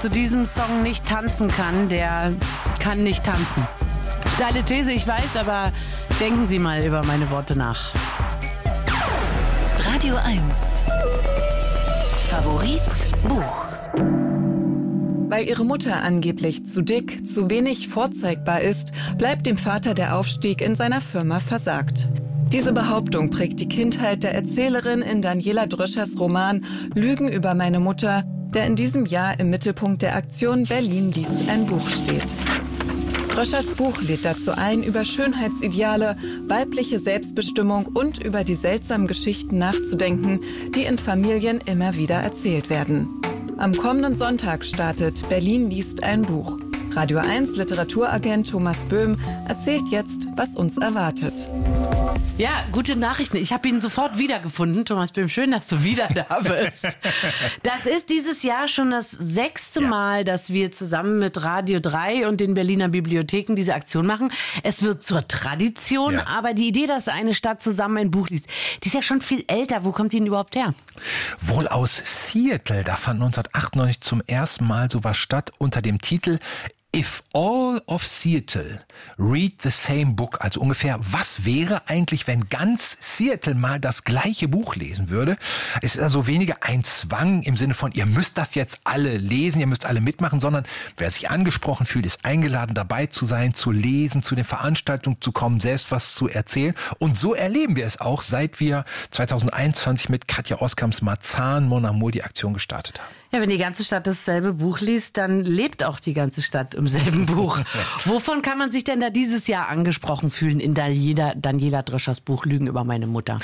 zu diesem Song nicht tanzen kann, der kann nicht tanzen. Steile These, ich weiß, aber denken Sie mal über meine Worte nach. Radio 1. Favorit Buch. Weil ihre Mutter angeblich zu dick, zu wenig vorzeigbar ist, bleibt dem Vater der Aufstieg in seiner Firma versagt. Diese Behauptung prägt die Kindheit der Erzählerin in Daniela Dröschers Roman Lügen über meine Mutter, der in diesem Jahr im Mittelpunkt der Aktion Berlin liest ein Buch steht. Dröschers Buch lädt dazu ein, über Schönheitsideale, weibliche Selbstbestimmung und über die seltsamen Geschichten nachzudenken, die in Familien immer wieder erzählt werden. Am kommenden Sonntag startet Berlin liest ein Buch. Radio 1 Literaturagent Thomas Böhm erzählt jetzt, was uns erwartet. Ja, gute Nachrichten. Ich habe ihn sofort wiedergefunden. Thomas Böhm, schön, dass du wieder da bist. Das ist dieses Jahr schon das 6. Mal, dass wir zusammen mit Radio 3 und den Berliner Bibliotheken diese Aktion machen. Es wird zur Tradition, aber die Idee, dass eine Stadt zusammen ein Buch liest, die ist ja schon viel älter. Wo kommt die denn überhaupt her? Wohl aus Seattle. Da fand 1998 zum ersten Mal sowas statt unter dem Titel If all of Seattle read the same book, also ungefähr, was wäre eigentlich, wenn ganz Seattle mal das gleiche Buch lesen würde? Es ist also weniger ein Zwang im Sinne von, ihr müsst das jetzt alle lesen, ihr müsst alle mitmachen, sondern wer sich angesprochen fühlt, ist eingeladen, dabei zu sein, zu lesen, zu den Veranstaltungen zu kommen, selbst was zu erzählen. Und so erleben wir es auch, seit wir 2021 mit Katja Oskams Marzahn Mon Amour die Aktion gestartet haben. Ja, wenn die ganze Stadt dasselbe Buch liest, dann lebt auch die ganze Stadt im selben Buch. Wovon kann man sich denn da dieses Jahr angesprochen fühlen in Daniela Dröschers Buch Lügen über meine Mutter?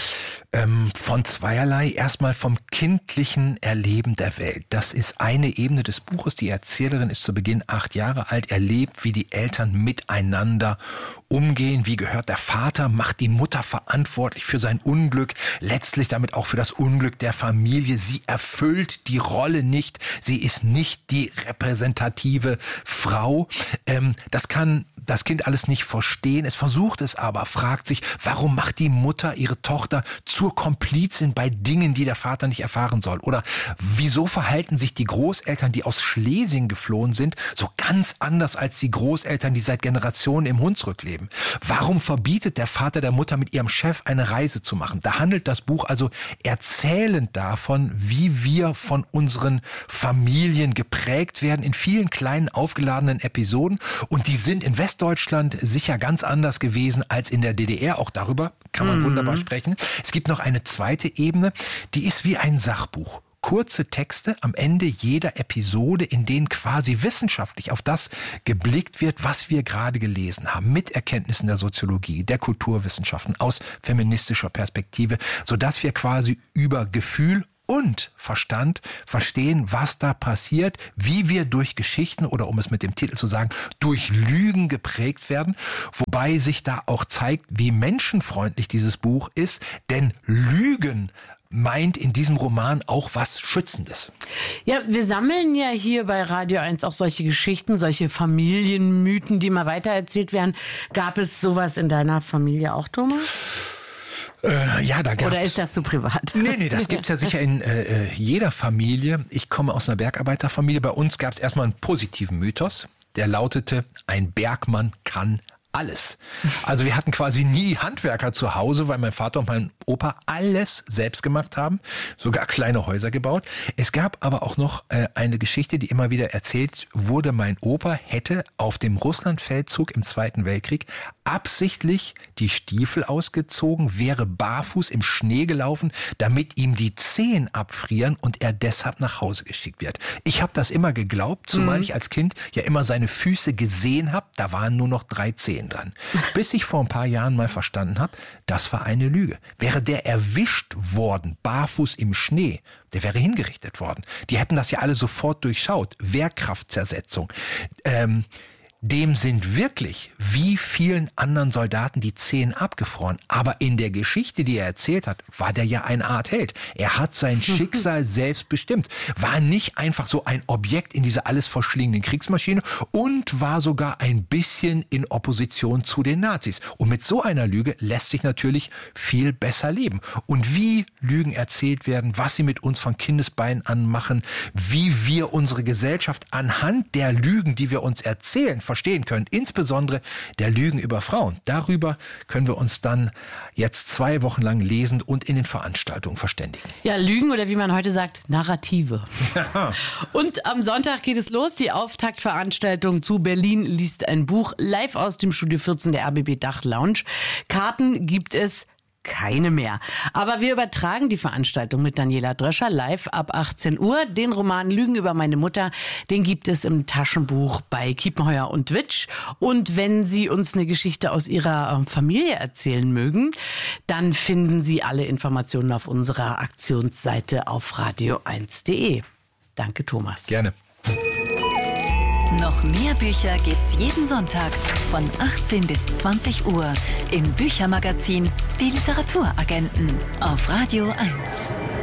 Von zweierlei. Erstmal vom kindlichen Erleben der Welt. Das ist eine Ebene des Buches. Die Erzählerin ist zu Beginn 8 Jahre alt, erlebt, wie die Eltern miteinander umgehen. Wie gehört der Vater, macht die Mutter verantwortlich für sein Unglück, letztlich damit auch für das Unglück der Familie. Sie erfüllt die Rolle nicht. Sie ist nicht die repräsentative Frau. Das kann das Kind alles nicht verstehen. Es versucht es aber, fragt sich, warum macht die Mutter ihre Tochter zur Komplizin bei Dingen, die der Vater nicht erfahren soll? Oder wieso verhalten sich die Großeltern, die aus Schlesien geflohen sind, so ganz anders als die Großeltern, die seit Generationen im Hunsrück leben? Warum verbietet der Vater der Mutter mit ihrem Chef eine Reise zu machen? Da handelt das Buch also erzählend davon, wie wir von unseren Familien geprägt werden in vielen kleinen aufgeladenen Episoden. Und die sind in Westdeutschland sicher ganz anders gewesen als in der DDR. Auch darüber kann man wunderbar sprechen. Es gibt noch eine zweite Ebene, die ist wie ein Sachbuch. Kurze Texte am Ende jeder Episode, in denen quasi wissenschaftlich auf das geblickt wird, was wir gerade gelesen haben, mit Erkenntnissen der Soziologie, der Kulturwissenschaften, aus feministischer Perspektive, sodass wir quasi über Gefühl und Verstand verstehen, was da passiert, wie wir durch Geschichten oder, um es mit dem Titel zu sagen, durch Lügen geprägt werden, wobei sich da auch zeigt, wie menschenfreundlich dieses Buch ist, denn Lügen meint in diesem Roman auch was Schützendes. Ja, wir sammeln ja hier bei Radio 1 auch solche Geschichten, solche Familienmythen, die mal weitererzählt werden. Gab es sowas in deiner Familie auch, Thomas? Ja, da gab's. Oder ist das zu privat? Nee, das gibt's ja sicher in jeder Familie. Ich komme aus einer Bergarbeiterfamilie. Bei uns gab's erstmal einen positiven Mythos, der lautete, ein Bergmann kann alles. Also wir hatten quasi nie Handwerker zu Hause, weil mein Vater und mein Opa alles selbst gemacht haben, sogar kleine Häuser gebaut. Es gab aber auch noch eine Geschichte, die immer wieder erzählt wurde. Mein Opa hätte auf dem Russlandfeldzug im Zweiten Weltkrieg absichtlich die Stiefel ausgezogen, wäre barfuß im Schnee gelaufen, damit ihm die Zehen abfrieren und er deshalb nach Hause geschickt wird. Ich habe das immer geglaubt, zumal ich als Kind ja immer seine Füße gesehen habe, da waren nur noch 3 Zehen dran. Bis ich vor ein paar Jahren mal verstanden habe, das war eine Lüge. Wäre der erwischt worden, barfuß im Schnee, der wäre hingerichtet worden. Die hätten das ja alle sofort durchschaut. Wehrkraftzersetzung. dem sind wirklich wie vielen anderen Soldaten die Zehen abgefroren. Aber in der Geschichte, die er erzählt hat, war der ja eine Art Held. Er hat sein Schicksal selbst bestimmt, war nicht einfach so ein Objekt in dieser alles verschlingenden Kriegsmaschine und war sogar ein bisschen in Opposition zu den Nazis. Und mit so einer Lüge lässt sich natürlich viel besser leben. Und wie Lügen erzählt werden, was sie mit uns von Kindesbeinen an machen, wie wir unsere Gesellschaft anhand der Lügen, die wir uns erzählen, verstehen können, insbesondere der Lügen über Frauen. Darüber können wir uns dann jetzt 2 Wochen lang lesend und in den Veranstaltungen verständigen. Ja, Lügen oder wie man heute sagt, Narrative. Und am Sonntag geht es los, die Auftaktveranstaltung zu Berlin liest ein Buch, live aus dem Studio 14 der RBB Dachlounge. Karten gibt es keine mehr. Aber wir übertragen die Veranstaltung mit Daniela Dröscher live ab 18 Uhr. Den Roman Lügen über meine Mutter, den gibt es im Taschenbuch bei Kiepenheuer und Witsch. Und wenn Sie uns eine Geschichte aus Ihrer Familie erzählen mögen, dann finden Sie alle Informationen auf unserer Aktionsseite auf radio1.de. Danke, Thomas. Gerne. Noch mehr Bücher gibt's jeden Sonntag von 18 bis 20 Uhr im Büchermagazin Die Literaturagenten auf Radio 1.